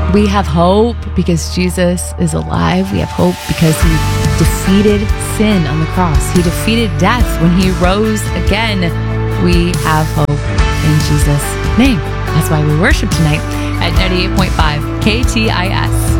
We have hope because Jesus is alive. We have hope because he defeated sin on the cross. He defeated death when he rose again. We have hope in Jesus' name. That's why we worship tonight at 98.5 KTIS.